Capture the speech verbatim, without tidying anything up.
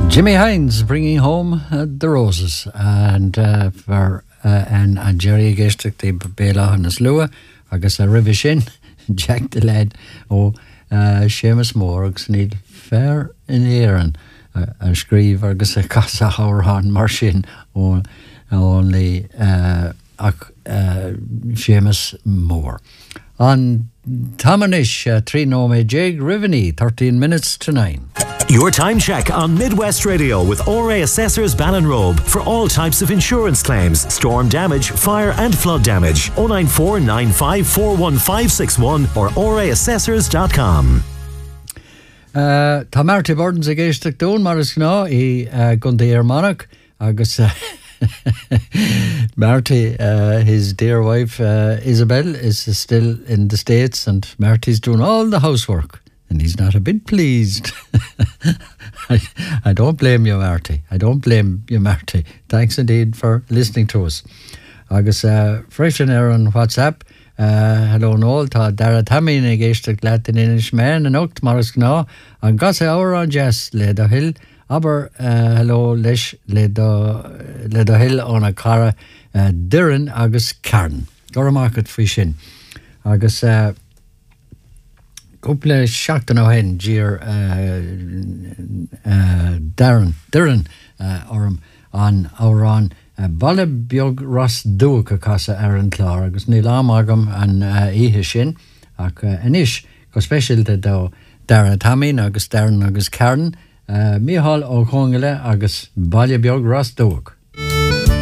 Jimmy Hines bringing home uh, the roses, and uh, for uh, and and Jerry Gestick the Bela and his Lua, agus a Rivishin, Jack the lad, or uh, Seamus Morgs need fair in Aaron, a screeve agus a casa hauran marshin or only uh, uh, Seamus Moore. On Tamanish, uh, three nome Jig Riveni, thirteen minutes to nine. Your time check on Midwest Radio with O R A Assessors Ballinrobe for all types of insurance claims, storm damage, fire and flood damage. oh nine four nine five four one five six one or o r a assessors dot com. Uh, Tá Marty Burdens a géisteach dún mar is gná I uh, Gundair Monarch agus uh, Marty, uh, his dear wife uh, Isabel is still in the States, and Marty's doing all the housework and he's not a bit pleased. I, I don't blame you, Marty. I don't blame you, Marty. Thanks indeed for listening to us. Agus uh, fresh in air on WhatsApp. Uh, hello Noel, tá Dara Tammy na géisteach leat in Inish man an ocht maris gná an gas hour on jazz le do hill aber uh, hello leis le do le do hill on a cara uh, Durin agus Cairn go market free sin agus uh, couple seachtain ó hen dír uh, uh, Darren Durin uh, orm an Auran Uh, Balle biog ras dúach a casa ar an clár agus ní lá agam an uh, ihe sin ach uh, inis go speisialte do Dara Tammy agus Darren agus Cairn uh, míhall ó chongile agus balle biog ras dúach.